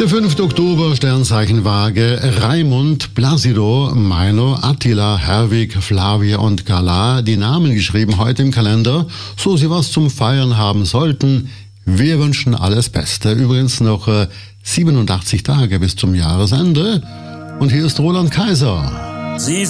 Der 5. Oktober, Sternzeichen Waage, Raimund, Placido, Milo, Attila, Herwig, Flavia und Gala, die Namen geschrieben heute im Kalender, so sie was zum Feiern haben sollten. Wir wünschen alles Beste. Übrigens noch 87 Tage bis zum Jahresende. Und hier ist Roland Kaiser.